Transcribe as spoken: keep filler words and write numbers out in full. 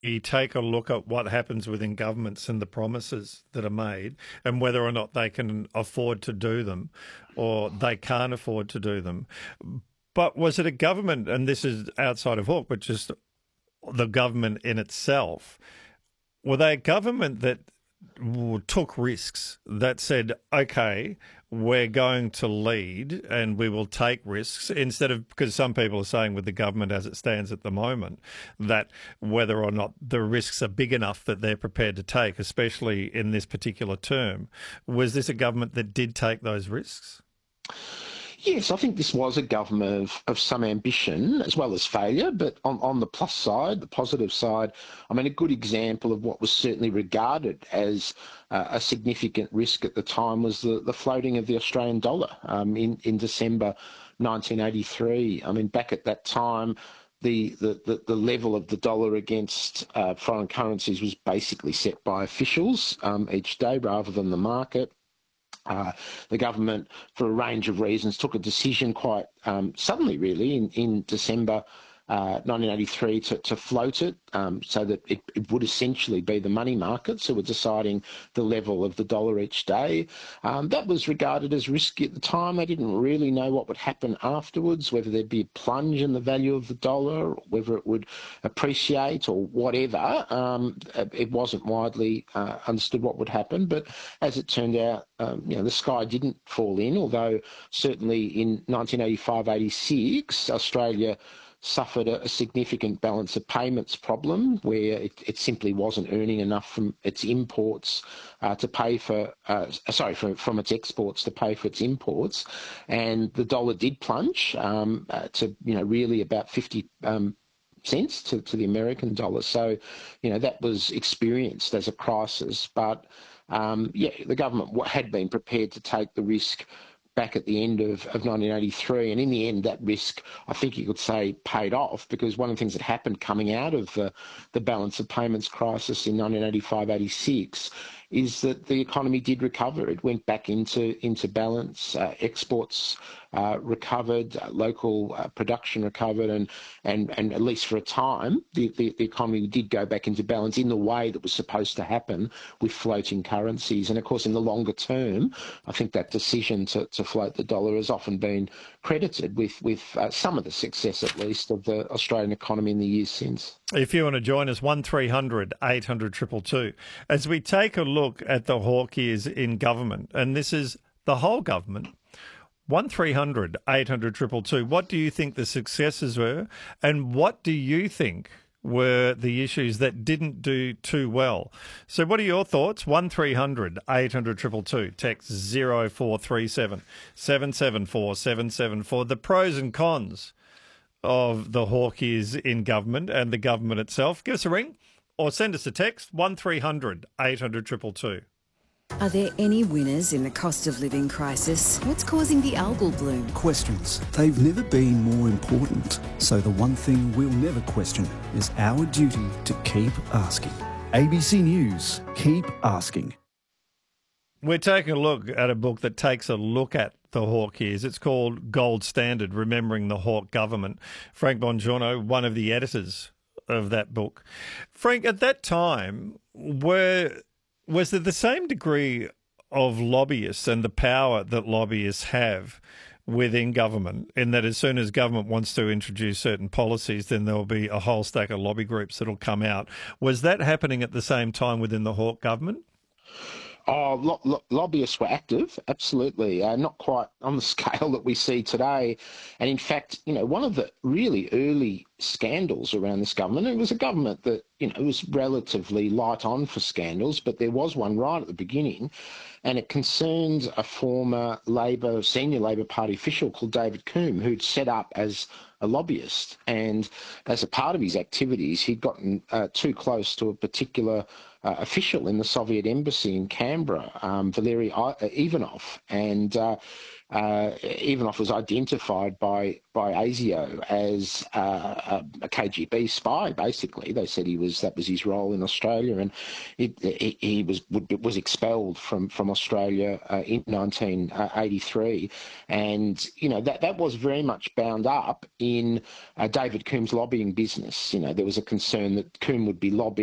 you take a look at what happens within governments and the promises that are made and whether or not they can afford to do them or they can't afford to do them. But was it a government, and this is outside of Hawke, but just the government in itself, were they a government that took risks, that said, okay, we're going to lead and we will take risks, instead of, because some people are saying with the government as it stands at the moment, that whether or not the risks are big enough that they're prepared to take, especially in this particular term, was this a government that did take those risks? Yes, I think this was a government of, of some ambition as well as failure, but on, on the plus side, the positive side, I mean, a good example of what was certainly regarded as uh, a significant risk at the time was the, the floating of the Australian dollar um, in, in December nineteen eighty-three. I mean, back at that time, The, the, the, the level of the dollar against uh, foreign currencies was basically set by officials um, each day rather than the market. Uh, the government, for a range of reasons, took a decision quite um, suddenly, really, in, in December uh, nineteen eighty-three to, to float it um, so that it, it would essentially be the money markets who were deciding the level of the dollar each day. Um, that was regarded as risky at the time. They didn't really know what would happen afterwards, whether there'd be a plunge in the value of the dollar, or whether it would appreciate or whatever. Um, it wasn't widely uh, understood what would happen, but as it turned out, um, you know, the sky didn't fall in, although certainly in nineteen eighty-five eighty-six, Australia suffered a, a significant balance of payments problem where it, it simply wasn't earning enough from its imports uh, to pay for, uh, sorry, from, from its exports to pay for its imports. And the dollar did plunge um, uh, to, you know, really about fifty um, cents to, to the American dollar. So, you know, that was experienced as a crisis. But, um, yeah, the government had been prepared to take the risk back at the end of, of nineteen eighty-three. And in the end, that risk, I think you could say, paid off, because one of the things that happened coming out of the, the balance of payments crisis in nineteen eighty-five eighty-six is that the economy did recover. It went back into, into balance. Uh, exports uh, recovered, uh, local uh, production recovered, and, and, and at least for a time, the, the, the economy did go back into balance in the way that was supposed to happen with floating currencies. And of course, in the longer term, I think that decision to, to float the dollar has often been credited with, with uh, some of the success, at least, of the Australian economy in the years since. If you want to join us, one three hundred eight hundred two two two. As we take a look at the Hawke years in government, and this is the whole government, one three hundred eight hundred two two two. What do you think the successes were, and what do you think were the issues that didn't do too well? So what are your thoughts? one three hundred eight hundred two two two. Text zero four three seven seven seven four seven seven four. The pros and cons of the Hawke years in government and the government itself. Give us a ring or send us a text, one three hundred eight hundred two two two. Are there any winners in the cost of living crisis? What's causing the algal bloom? Questions. They've never been more important. So the one thing we'll never question is our duty to keep asking. A B C News, keep asking. We're taking a look at a book that takes a look at the Hawke years. It's called Gold Standard, Remembering the Hawke Government. Frank Bongiorno, one of the editors of that book. Frank, at that time, were, was there the same degree of lobbyists and the power that lobbyists have within government, in that as soon as government wants to introduce certain policies, then there'll be a whole stack of lobby groups that'll come out? Was that happening at the same time within the Hawke government? Oh, lo- lo- lobbyists were active, absolutely. Uh, not quite on the scale that we see today. And in fact, you know, one of the really early scandals around this government, it was a government that, you know, was relatively light on for scandals, but there was one right at the beginning, and it concerned a former Labor, senior Labor Party official called David Coombe, who'd set up as a lobbyist. And as a part of his activities, he'd gotten uh, too close to a particular uh, official in the Soviet embassy in Canberra, um, Valery Ivanov. And uh, uh, Ivanov was identified by by ASIO as uh, a K G B spy. Basically, they said he was that was his role in Australia, and it, he, he was was expelled from from Australia uh, in nineteen eighty-three, and you know that that was very much bound up in uh, David Coombs' lobbying business. You know, there was a concern that Coombe would be lobbying